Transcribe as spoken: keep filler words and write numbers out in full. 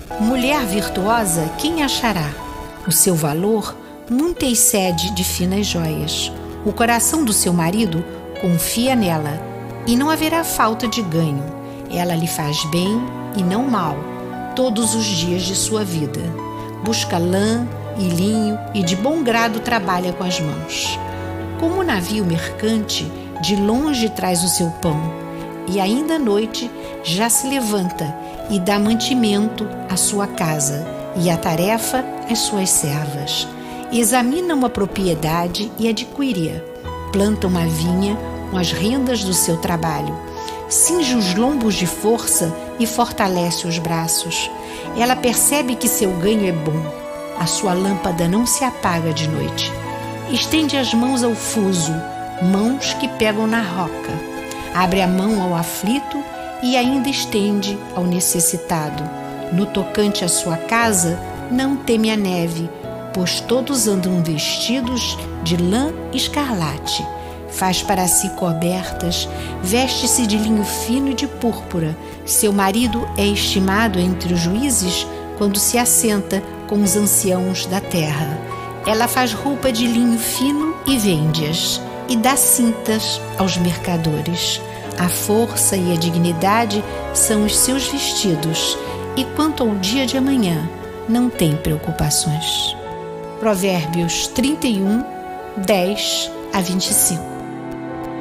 Mulher virtuosa, quem achará? O seu valor muito excede de finas joias. O coração do seu marido confia nela, e não haverá falta de ganho. Ela lhe faz bem e não mal, todos os dias de sua vida. Busca lã e linho e de bom grado trabalha com as mãos. Como um navio mercante, de longe traz o seu pão, e ainda à noite já se levanta e dá mantimento à sua casa e a tarefa às suas servas. Examina uma propriedade e adquire-a. Planta uma vinha com as rendas do seu trabalho. Cinge os lombos de força e fortalece os braços. Ela percebe que seu ganho é bom. A sua lâmpada não se apaga de noite. Estende as mãos ao fuso, mãos que pegam na roca. Abre a mão ao aflito e ainda estende ao necessitado. No tocante à sua casa, não teme a neve, pois todos andam vestidos de lã escarlate. Faz para si cobertas, veste-se de linho fino e de púrpura. Seu marido é estimado entre os juízes quando se assenta com os anciãos da terra. Ela faz roupa de linho fino e vende-as, e dá cintas aos mercadores. A força e a dignidade são os seus vestidos, e quanto ao dia de amanhã, não tem preocupações. Provérbios trinta e um, dez a vinte e cinco.